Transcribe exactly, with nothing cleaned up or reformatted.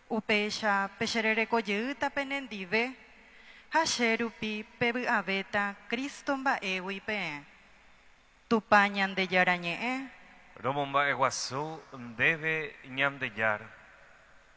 Upecha pecherereko yeuta penendive. Hasherupi pevy'avéta Cristo mba'égui tupa ñandejára ñe'ẽ. Romomba'eguasu ndéve ñandejára.